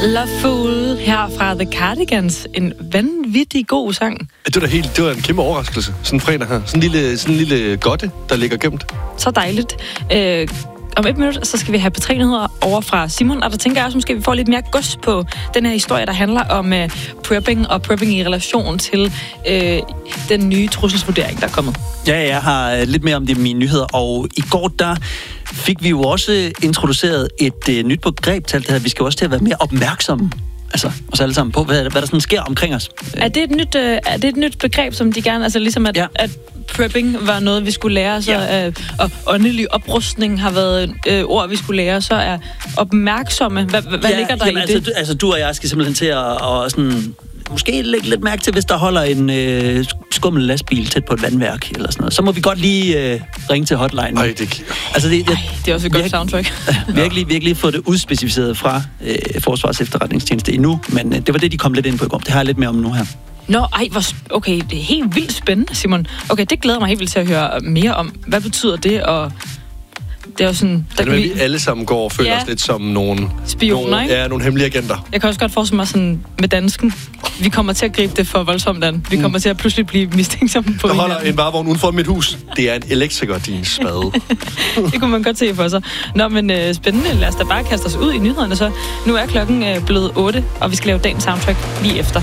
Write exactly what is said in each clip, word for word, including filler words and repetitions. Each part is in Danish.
Love Fool her fra The Cardigans. En vanvittig god sang. Det var da helt, det var en kæmpe overraskelse. Sådan en fredag her. Sådan en lille, sådan en lille godte, der ligger gemt. Så dejligt. Øh, om et minut, så skal vi have P tre-nyheder over fra Simon. Og der tænker jeg også, måske vi får lidt mere gods på den her historie, der handler om uh, prepping og prepping i relation til uh, den nye trusselsvurdering, der er kommet. Ja, jeg har lidt mere om det i mine nyheder. Og i går, der fik vi jo også introduceret et uh, nyt begreb til alt det her. Vi skal også til at være mere opmærksomme. Altså, os alle sammen på, hvad, hvad der sådan sker omkring os. Er det et nyt, uh, er det et nyt begreb, som de gerne... Altså ligesom at, ja. at prepping var noget, vi skulle lære, så ja. uh, og åndelig oprustning har været øh, ord, vi skulle lære, så er opmærksomme. Hvad, hvad ja, ligger der jamen, i altså, det? Du, altså, du og jeg skal simpelthen til at og sådan... Måske lægge lidt mærke til, hvis der holder en øh, skummel lastbil tæt på et vandværk eller sådan noget. Så må vi godt lige øh, ringe til hotline. Ej, det... Altså, det, det, Ej, det er også et godt soundtrack. Virkelig, virkelig fået det udspecificeret fra øh, Forsvars Efterretningstjeneste endnu, men øh, det var det, de kom lidt ind på i går. Det har jeg lidt mere om nu her. Nå, ej, hvor sp- okay, det er helt vildt spændende, Simon. Okay, det glæder mig helt vildt til at høre mere om. Hvad betyder det, og... Det er jo sådan... Der det er, vi alle sammen går og føler ja. os lidt som nogle... Spioner, nogle, ikke? Ja, nogle hemmelige agenter. Jeg kan også godt forestille mig sådan med dansken. Vi kommer til at gribe det for voldsomt an. Vi kommer mm. til at pludselig blive mistænksomme på der holder hinanden. en varevogn uden for mit hus. Det er en elektriker, din spade. Det kunne man godt se for sig. Nå, men øh, spændende. Lad os da bare kaste os ud i nyhederne så. Nu er klokken øh, blevet otte, og vi skal lave dagens soundtrack lige efter.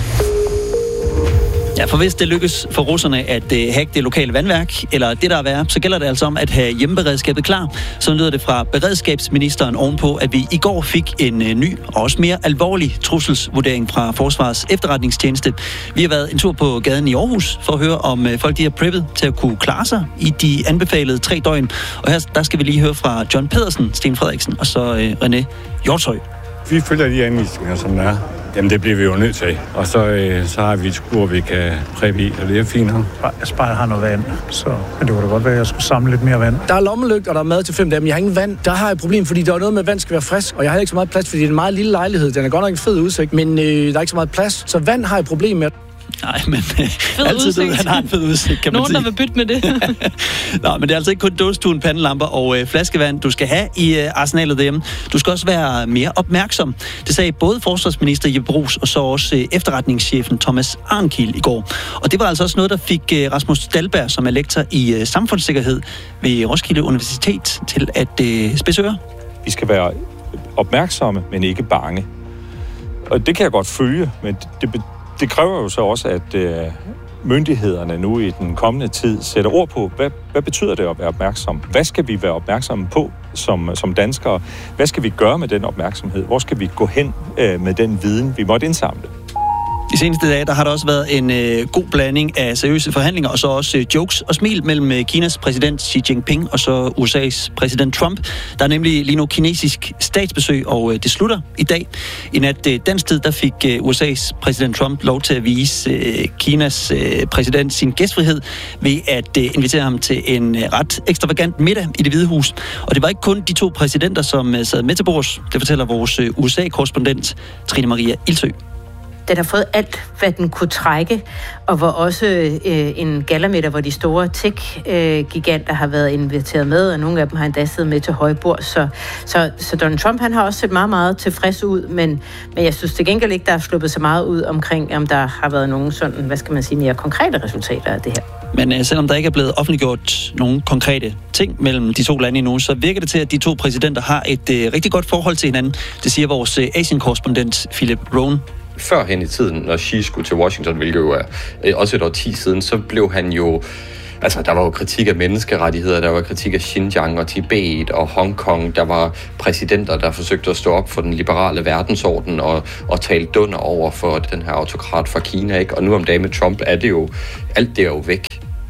Ja, for hvis det lykkes for russerne at øh, hacke det lokale vandværk, eller det der er værre, så gælder det altså om at have hjemmeberedskabet klar. Så lyder det fra beredskabsministeren ovenpå, at vi i går fik en øh, ny og også mere alvorlig trusselsvurdering fra Forsvars Efterretningstjeneste. Vi har været en tur på gaden i Aarhus for at høre, om øh, folk de har preppet til at kunne klare sig i de anbefalede tre døgn. Og her der skal vi lige høre fra John Pedersen, Sten Frederiksen og så øh, René Hjortshøj. Vi følger de anvisninger, som der er. Jamen, det bliver vi jo nødt til. Og så, øh, så har vi et skur, vi kan præppe i, og det er fint. Jeg bare har noget vand, så men det kunne da godt være, at jeg skulle samle lidt mere vand. Der er lommelygt, og der er mad til fem dage, men jeg har ingen vand. Der har jeg et problem, fordi der er noget med, at vand skal være frisk, og jeg har ikke så meget plads, fordi det er en meget lille lejlighed. Den er godt nok en fed udsigt, men øh, der er ikke så meget plads. Så vand har jeg et problem med. Nej, men øh, altid udsigt. det, han har en fed udsigt, kan man Nogen, sige. der vil bytte med det. Nå, men det er altså ikke kun dåstuen, pandelamper og øh, flaskevand, du skal have i øh, arsenalet derhjemme. Du skal også være mere opmærksom. Det sagde både forsvarsminister Jeppe Bruus og så også øh, efterretningschefen Thomas Arnkiel i går. Og det var altså også noget, der fik øh, Rasmus Dahlberg, som er lektor i øh, samfundssikkerhed ved Roskilde Universitet, til at øh, spidse ører. Vi skal være opmærksomme, men ikke bange. Og det kan jeg godt følge, men det, det Det kræver jo så også, at øh, myndighederne nu i den kommende tid sætter ord på, hvad, hvad betyder det at være opmærksom? Hvad skal vi være opmærksomme på som, som danskere? Hvad skal vi gøre med den opmærksomhed? Hvor skal vi gå hen øh, med den viden, vi måtte indsamle? De seneste dage, der har der også været en øh, god blanding af seriøse forhandlinger, og så også øh, jokes og smil mellem øh, Kinas præsident Xi Jinping og så U S A's præsident Trump. Der er nemlig lige nu kinesisk statsbesøg, og øh, det slutter i dag. I nat øh, dansk tid, der fik øh, U S A's præsident Trump lov til at vise øh, Kinas øh, præsident sin gæstfrihed ved at øh, invitere ham til en øh, ret ekstravagant middag i Det Hvide Hus. Og det var ikke kun de to præsidenter, som øh, sad med til bords. Det fortæller vores øh, U S A-korrespondent Trine Maria Ilsø. Den har fået alt, hvad den kunne trække, og hvor også øh, en gallamiddag, hvor de store tech-giganter øh, har været inviteret med, og nogle af dem har endda siddet med til højbord. Så, så, så Donald Trump, han har også set meget, meget tilfreds ud, men, men jeg synes til gengæld ikke, der er sluppet så meget ud omkring, om der har været nogle sådan, hvad skal man sige, mere konkrete resultater af det her. Men øh, selvom der ikke er blevet offentliggjort nogle konkrete ting mellem de to lande endnu, så virker det til, at de to præsidenter har et øh, rigtig godt forhold til hinanden. Det siger vores øh, Asien-korrespondent Philip Rohn. Førhen i tiden, når Xi skulle til Washington, hvilket jo er øh, også et årti siden, så blev han jo... Altså, der var jo kritik af menneskerettigheder, der var kritik af Xinjiang og Tibet og Hongkong. Der var præsidenter, der forsøgte at stå op for den liberale verdensorden og, og tale dunder over for den her autokrat fra Kina, ikke? Og nu om dagen med Trump er det jo... Alt det er jo væk.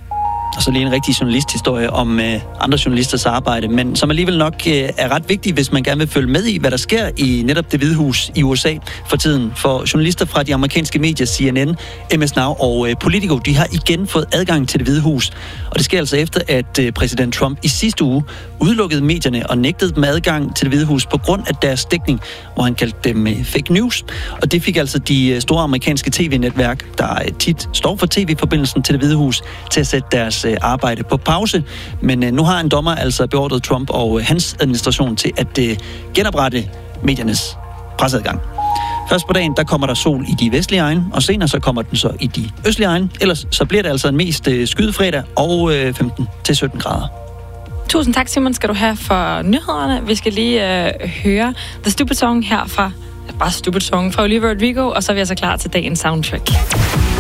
Og så lige en rigtig journalisthistorie om øh, andre journalisters arbejde, men som alligevel nok øh, er ret vigtig, hvis man gerne vil følge med i, hvad der sker i netop Det Hvide Hus i U S A for tiden. For journalister fra de amerikanske medier C N N, M S Now og øh, Politico, de har igen fået adgang til Det Hvide Hus. Og det sker altså efter, at øh, præsident Trump i sidste uge udelukkede medierne og nægtede dem adgang til Det Hvide Hus på grund af deres dækning, hvor han kaldte dem øh, fake news. Og det fik altså de øh, store amerikanske tv-netværk, der øh, tit står for tv-forbindelsen til Det Hvide Hus, til at sætte deres arbejde på pause. Men øh, nu har en dommer altså beordret Trump og øh, hans administration til at øh, genoprette mediernes presseadgang. Først på dagen, der kommer der sol i de vestlige egne, og senere så kommer den så i de østlige egne. Ellers så bliver det altså en mest øh, skyet fredag og øh, femten til sytten grader. Tusind tak, Simon, skal du have for nyhederne. Vi skal lige øh, høre The Stupid Song her fra, bare Stupid Song fra Olivia Rodrigo, og så er vi altså klar til dagens soundtrack.